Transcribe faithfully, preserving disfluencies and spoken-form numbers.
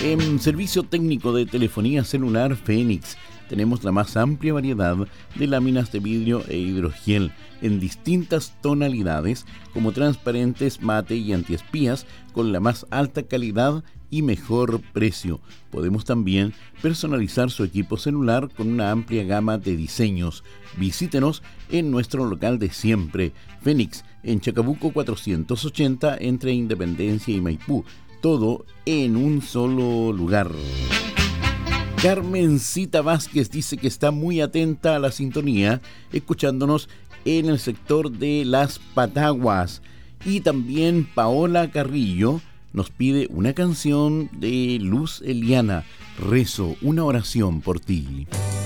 En servicio técnico de telefonía celular Fénix tenemos la más amplia variedad de láminas de vidrio e hidrogel en distintas tonalidades como transparentes, mate y antiespías con la más alta calidad y mejor precio. Podemos también personalizar su equipo celular con una amplia gama de diseños. Visítenos en nuestro local de siempre, Fénix, en Chacabuco cuatrocientos ochenta entre Independencia y Maipú. Todo en un solo lugar. Carmencita Vázquez dice que está muy atenta a la sintonía, escuchándonos en el sector de Las Pataguas. Y también Paola Carrillo nos pide una canción de Luz Eliana, Rezo, una oración por ti.